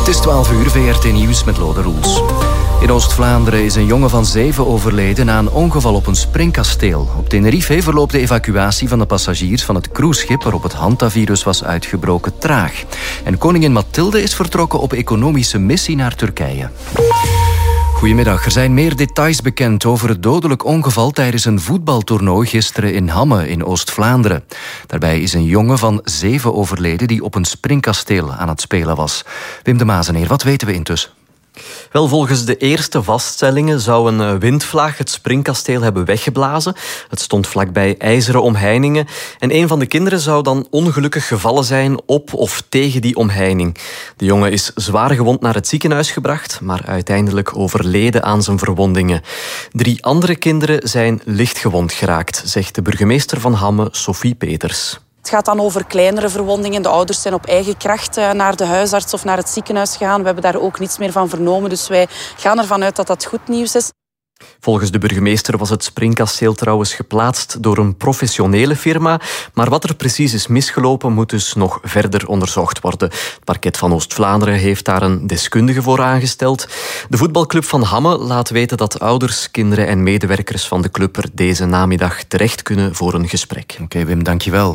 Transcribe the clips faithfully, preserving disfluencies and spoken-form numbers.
Het is twaalf uur, V R T Nieuws met Lode Roels. In Oost-Vlaanderen is een jongen van zeven overleden na een ongeval op een springkasteel. Op Tenerife verloopt de evacuatie van de passagiers van het cruiseschip waarop het hantavirus was uitgebroken traag. En koningin Mathilde is vertrokken op economische missie naar Turkije. Goedemiddag. Er zijn meer details bekend over het dodelijk ongeval tijdens een voetbaltoernooi gisteren in Hamme in Oost-Vlaanderen. Daarbij is een jongen van zeven overleden die op een springkasteel aan het spelen was. Wim de Mazeneer, wat weten we intussen? Wel, volgens de eerste vaststellingen zou een windvlaag het springkasteel hebben weggeblazen. Het stond vlakbij ijzeren omheiningen. En een van de kinderen zou dan ongelukkig gevallen zijn op of tegen die omheining. De jongen is zwaar gewond naar het ziekenhuis gebracht, maar uiteindelijk overleden aan zijn verwondingen. Drie andere kinderen zijn licht gewond geraakt, zegt de burgemeester van Hamme, Sophie Peters. Het gaat dan over kleinere verwondingen. De ouders zijn op eigen kracht naar de huisarts of naar het ziekenhuis gegaan. We hebben daar ook niets meer van vernomen, dus wij gaan ervan uit dat dat goed nieuws is. Volgens de burgemeester was het springkasteel trouwens geplaatst door een professionele firma. Maar wat er precies is misgelopen moet dus nog verder onderzocht worden. Het parket van Oost-Vlaanderen heeft daar een deskundige voor aangesteld. De voetbalclub van Hamme laat weten dat ouders, kinderen en medewerkers van de club er deze namiddag terecht kunnen voor een gesprek. Oké, okay, Wim, dankjewel.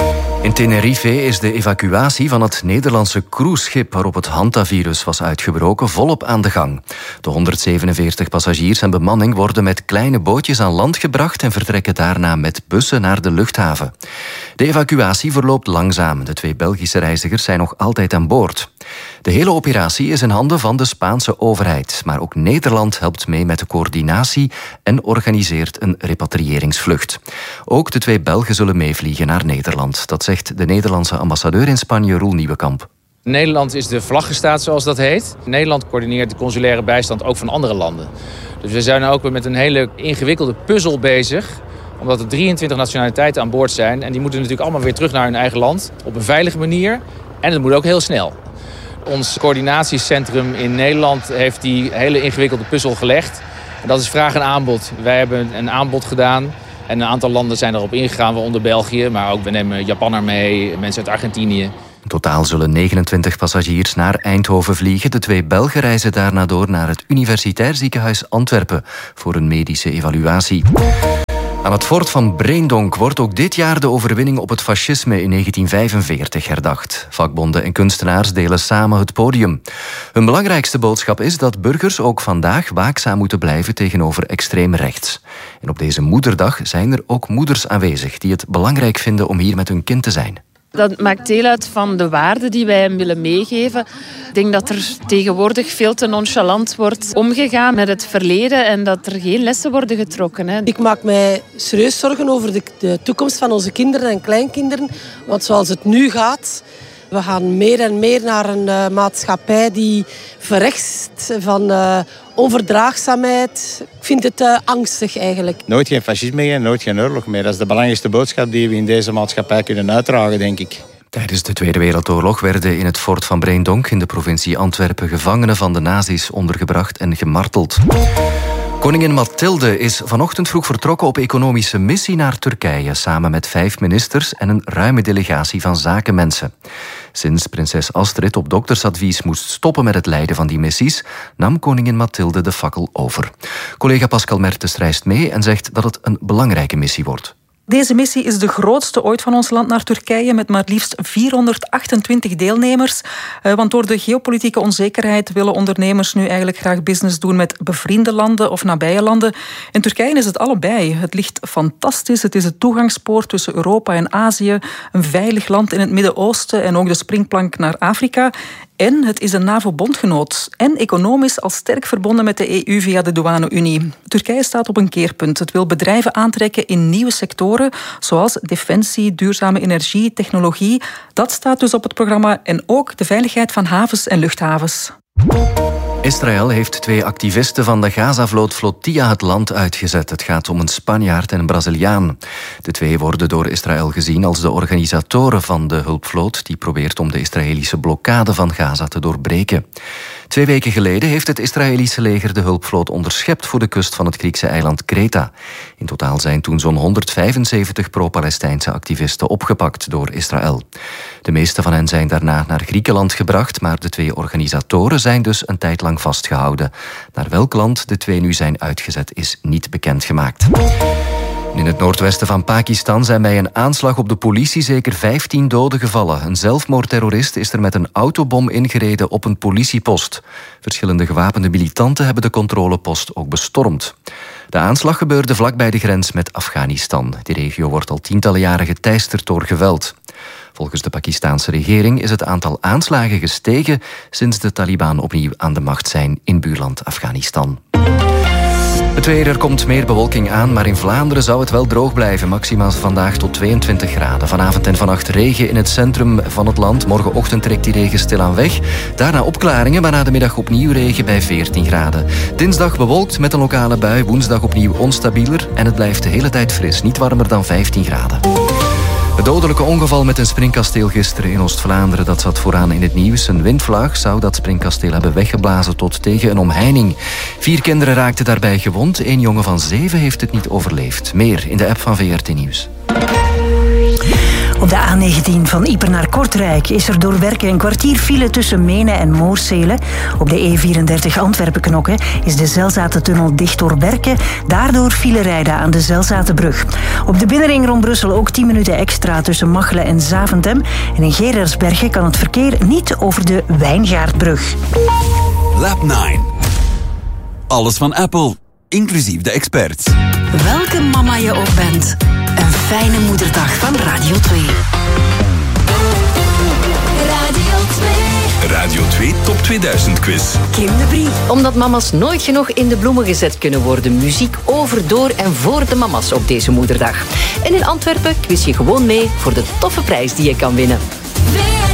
In Tenerife is de evacuatie van het Nederlandse cruiseschip waarop het hantavirus was uitgebroken volop aan de gang. De honderdzevenenveertig passagiers en bemanning worden met kleine bootjes aan land gebracht en vertrekken daarna met bussen naar de luchthaven. De evacuatie verloopt langzaam. De twee Belgische reizigers zijn nog altijd aan boord. De hele operatie is in handen van de Spaanse overheid, maar ook Nederland helpt mee met de coördinatie en organiseert een repatriëringsvlucht. Ook de twee Belgen zullen meevliegen naar Nederland. Dat zegt de Nederlandse ambassadeur in Spanje, Roel Nieuwenkamp. Nederland is de vlaggenstaat, zoals dat heet. Nederland coördineert de consulaire bijstand ook van andere landen. Dus we zijn ook met een hele ingewikkelde puzzel bezig, omdat er drieëntwintig nationaliteiten aan boord zijn. En die moeten natuurlijk allemaal weer terug naar hun eigen land op een veilige manier. En dat moet ook heel snel. Ons coördinatiecentrum in Nederland heeft die hele ingewikkelde puzzel gelegd. En dat is vraag en aanbod. Wij hebben een aanbod gedaan. En een aantal landen zijn erop ingegaan, waaronder België. Maar ook we nemen Japan er mee, mensen uit Argentinië. In totaal zullen negenentwintig passagiers naar Eindhoven vliegen. De twee Belgen reizen daarna door naar het Universitair Ziekenhuis Antwerpen voor een medische evaluatie. Aan het fort van Breendonk wordt ook dit jaar de overwinning op het fascisme in negentien vijfenveertig herdacht. Vakbonden en kunstenaars delen samen het podium. Hun belangrijkste boodschap is dat burgers ook vandaag waakzaam moeten blijven tegenover extreem rechts. En op deze moederdag zijn er ook moeders aanwezig die het belangrijk vinden om hier met hun kind te zijn. Dat maakt deel uit van de waarden die wij hem willen meegeven. Ik denk dat er tegenwoordig veel te nonchalant wordt omgegaan met het verleden en dat er geen lessen worden getrokken. Hè. Ik maak mij serieus zorgen over de, de toekomst van onze kinderen en kleinkinderen. Want zoals het nu gaat, we gaan meer en meer naar een uh, maatschappij die verrechtst van uh, onverdraagzaamheid. Ik vind het uh, angstig eigenlijk. Nooit geen fascisme meer, nooit geen oorlog meer. Dat is de belangrijkste boodschap die we in deze maatschappij kunnen uitdragen, denk ik. Tijdens de Tweede Wereldoorlog werden in het fort van Breendonk in de provincie Antwerpen gevangenen van de nazi's ondergebracht en gemarteld. Koningin Mathilde is vanochtend vroeg vertrokken op economische missie naar Turkije, samen met vijf ministers en een ruime delegatie van zakenmensen. Sinds prinses Astrid op doktersadvies moest stoppen met het leiden van die missies, nam koningin Mathilde de fakkel over. Collega Pascal Mertens reist mee en zegt dat het een belangrijke missie wordt. Deze missie is de grootste ooit van ons land naar Turkije, met maar liefst vierhonderdachtentwintig deelnemers. Want door de geopolitieke onzekerheid willen ondernemers nu eigenlijk graag business doen met bevriende landen of nabije landen. In Turkije is het allebei. Het ligt fantastisch. Het is het toegangspoort tussen Europa en Azië, een veilig land in het Midden-Oosten en ook de springplank naar Afrika. En het is een NAVO-bondgenoot en economisch al sterk verbonden met de E U via de douane-Unie. Turkije staat op een keerpunt. Het wil bedrijven aantrekken in nieuwe sectoren, zoals defensie, duurzame energie, technologie. Dat staat dus op het programma en ook de veiligheid van havens en luchthavens. Israël heeft twee activisten van de Gazavloot Flotilla het land uitgezet. Het gaat om een Spanjaard en een Braziliaan. De twee worden door Israël gezien als de organisatoren van de hulpvloot die probeert om de Israëlische blokkade van Gaza te doorbreken. Twee weken geleden heeft het Israëlische leger de hulpvloot onderschept voor de kust van het Griekse eiland Kreta. In totaal zijn toen zo'n honderdvijfenzeventig pro-Palestijnse activisten opgepakt door Israël. De meeste van hen zijn daarna naar Griekenland gebracht, maar de twee organisatoren zijn dus een tijd lang vastgehouden. Naar welk land de twee nu zijn uitgezet is niet bekendgemaakt. In het noordwesten van Pakistan zijn bij een aanslag op de politie zeker vijftien doden gevallen. Een zelfmoordterrorist is er met een autobom ingereden op een politiepost. Verschillende gewapende militanten hebben de controlepost ook bestormd. De aanslag gebeurde vlakbij de grens met Afghanistan. Die regio wordt al tientallen jaren geteisterd door geweld. Volgens de Pakistaanse regering is het aantal aanslagen gestegen sinds de Taliban opnieuw aan de macht zijn in buurland Afghanistan. Het weer, er komt meer bewolking aan, maar in Vlaanderen zou het wel droog blijven. Maximaal vandaag tot tweeëntwintig graden. Vanavond en vannacht regen in het centrum van het land. Morgenochtend trekt die regen stilaan weg. Daarna opklaringen, maar na de middag opnieuw regen bij veertien graden. Dinsdag bewolkt met een lokale bui. Woensdag opnieuw onstabieler. En het blijft de hele tijd fris, niet warmer dan vijftien graden. Het dodelijke ongeval met een springkasteel gisteren in Oost-Vlaanderen, dat zat vooraan in het nieuws. Een windvlaag zou dat springkasteel hebben weggeblazen tot tegen een omheining. Vier kinderen raakten daarbij gewond. Eén jongen van zeven heeft het niet overleefd. Meer in de app van V R T Nieuws. Op de A negentien van Ieper naar Kortrijk is er door werken een kwartier file tussen Menen en Moorsele. Op de E vierendertig Antwerpen-Knokke is de Zelzatentunnel dicht door werken. Daardoor file rijden aan de Zelzatenbrug. Op de binnenring rond Brussel ook tien minuten extra tussen Machelen en Zaventem. En in Gerardsbergen kan het verkeer niet over de Wijngaardbrug. Lab negen. Alles van Apple, inclusief de experts. Welke mama je ook bent, een fijne moederdag van Radio twee. Radio twee. Radio twee Top tweeduizend Quiz. Kim de Brie. Omdat mama's nooit genoeg in de bloemen gezet kunnen worden. Muziek over, door en voor de mama's op deze moederdag. En in Antwerpen quiz je gewoon mee voor de toffe prijs die je kan winnen.